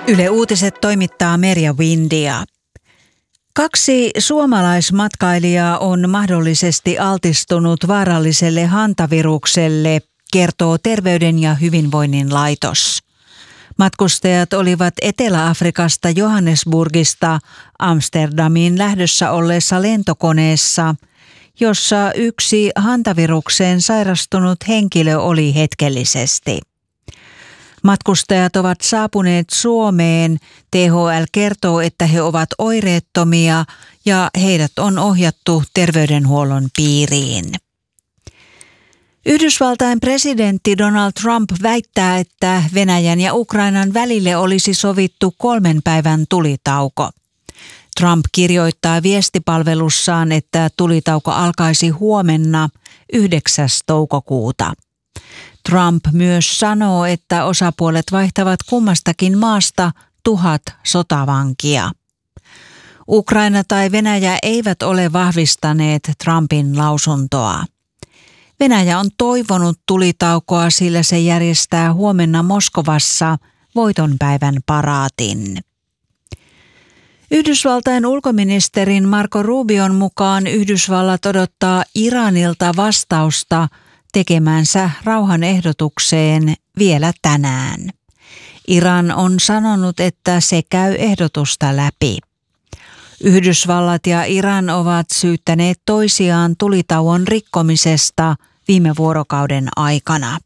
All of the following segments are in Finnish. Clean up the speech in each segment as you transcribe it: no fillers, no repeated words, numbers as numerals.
Yle Uutiset toimittaa Merja Windia. 2 suomalaismatkailijaa on mahdollisesti altistunut vaaralliselle hantavirukselle, kertoo Terveyden ja hyvinvoinnin laitos. Matkustajat olivat Etelä-Afrikasta Johannesburgista Amsterdamiin lähdössä olleessa lentokoneessa, jossa yksi hantavirukseen sairastunut henkilö oli hetkellisesti. Matkustajat ovat saapuneet Suomeen. THL kertoo, että he ovat oireettomia ja heidät on ohjattu terveydenhuollon piiriin. Yhdysvaltain presidentti Donald Trump väittää, että Venäjän ja Ukrainan välille olisi sovittu 3 päivän tulitauko. Trump kirjoittaa viestipalvelussaan, että tulitauko alkaisi huomenna 9. toukokuuta. Trump myös sanoo, että osapuolet vaihtavat kummastakin maasta 1000 sotavankia. Ukraina tai Venäjä eivät ole vahvistaneet Trumpin lausuntoa. Venäjä on toivonut tulitaukoa, sillä se järjestää huomenna Moskovassa voitonpäivän paraatin. Yhdysvaltain ulkoministerin Marco Rubion mukaan Yhdysvallat odottaa Iranilta vastausta tekemänsä rauhanehdotukseen vielä tänään. Iran on sanonut, että se käy ehdotusta läpi. Yhdysvallat ja Iran ovat syyttäneet toisiaan tulitauon rikkomisesta viime vuorokauden aikana.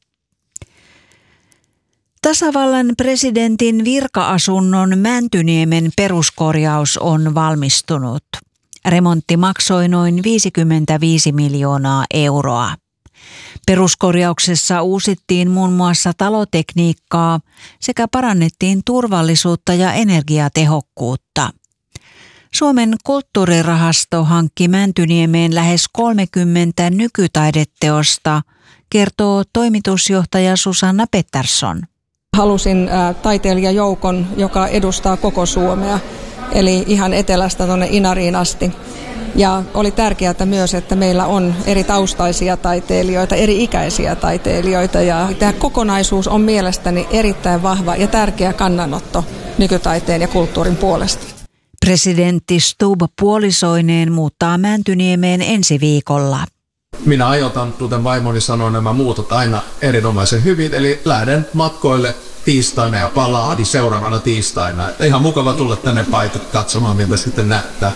Tasavallan presidentin virka-asunnon Mäntyniemen peruskorjaus on valmistunut. Remontti maksoi noin 55 miljoonaa euroa. Peruskorjauksessa uusittiin muun muassa talotekniikkaa sekä parannettiin turvallisuutta ja energiatehokkuutta. Suomen kulttuurirahasto hankki Mäntyniemeen lähes 30 nykytaideteosta, kertoo toimitusjohtaja Susanna Pettersson. Halusin taiteilijajoukon, joka edustaa koko Suomea, eli ihan etelästä tuonne Inariin asti. Ja oli tärkeää myös, että meillä on eri taustaisia taiteilijoita, eri ikäisiä taiteilijoita. Ja tämä kokonaisuus on mielestäni erittäin vahva ja tärkeä kannanotto nykytaiteen ja kulttuurin puolesta. Presidentti Stubb puolisoineen muuttaa Mäntyniemeen ensi viikolla. Minä ajoitan, kuten vaimoni sanoi, nämä muutot aina erinomaisen hyvin. Eli lähden matkoille tiistaina ja palaan seuraavana tiistaina. Ihan mukava tulla tänne paikat katsomaan, miltä sitten näyttää.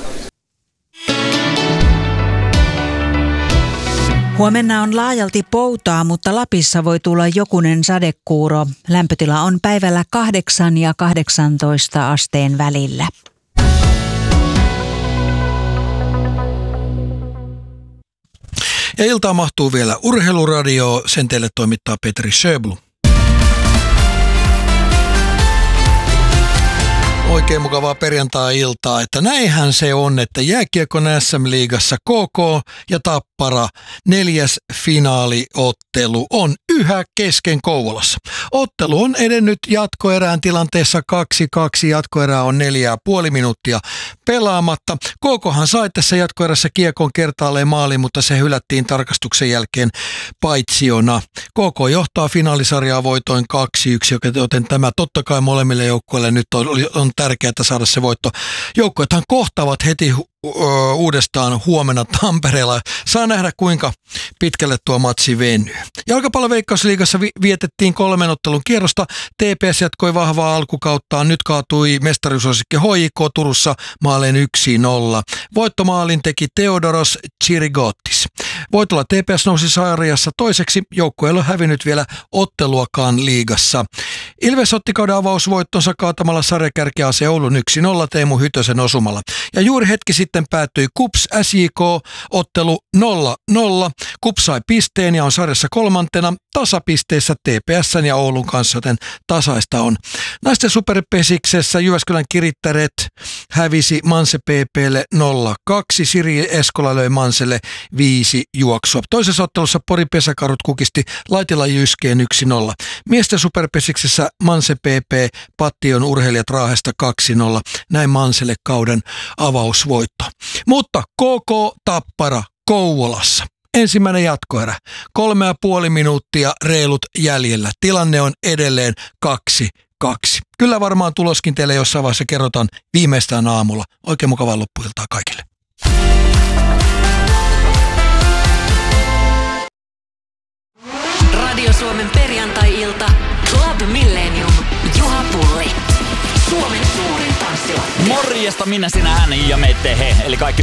Huomenna on laajalti poutaa, mutta Lapissa voi tulla jokunen sadekuuro. Lämpötila on päivällä 8 ja 18 asteen välillä. Ja iltaan mahtuu vielä Urheiluradio. Sen teille toimittaa Petri Sjöblom. Oikein mukavaa perjantai-iltaa, että näinhän se on, että jääkiekon SM-liigassa KK ja Tappara 4. finaaliottelu on yhä kesken Kouvolassa. Ottelu on edennyt jatkoerään tilanteessa 2-2, jatkoerää on 4,5 minuuttia pelaamatta. KKhan sai tässä jatkoerässä kiekon kertaalleen maaliin, mutta se hylättiin tarkastuksen jälkeen paitsiona. KK johtaa finaalisarjaa voitoin 2-1, joten tämä totta kai molemmille joukkueille nyt on tärkeää saada se voitto. Joukkueethan kohtaavat heti uudestaan huomenna Tampereella. Saa nähdä, kuinka pitkälle tuo matsi venyy. Jalkapalloveikkausliigassa vietettiin 3 ottelun kierrosta. TPS jatkoi vahvaa alkukauttaan. Nyt kaatui mestaruusosikki HJK Turussa maaleen 1-0. Voittomaalin teki Theodoros Chirigotis. Voitolla TPS nousi sarjassa toiseksi. Joukkue ei ole hävinnyt vielä otteluakaan liigassa. Ilves otti kauden avausvoittonsa kaatamalla sarjakärkeä AC Oulun 1-0 Teemu Hytösen osumalla. Ja juuri hetki sitten päättyi KuPS SJK-ottelu 0-0. KuPS sai pisteen ja on sarjassa 3. tasapisteissä TPS:n ja Oulun kanssa, joten tasaista on. Naisten superpesiksessä Jyväskylän Kirittäret hävisi Manse PP:lle 0-2. Siri Eskola löi Manselle 5 juoksua. Toisessa ottelussa Pori Pesäkarut kukisti Laitila Jyskeen 1-0. Miesten superpesiksessä Manse PP Pattion urheilijat Raahesta 2-0. Näin Manselle kauden avausvoitto. Mutta KK Tappara Kouvolassa. Ensimmäinen jatkoerä. 3,5 minuuttia reilut jäljellä. Tilanne on edelleen 2-2. kyllä varmaan tuloskin teille jossain vaiheessa kerrotaan viimeistään aamulla. Oikein mukavaa loppuiltaa kaikille. Radio Suomen perjantai-ilta. Club Millennium. Juha Pulli. Suomen suurin tanssilattia. Morjesta, minä, sinä, hän ja me, te, he. Eli kaikki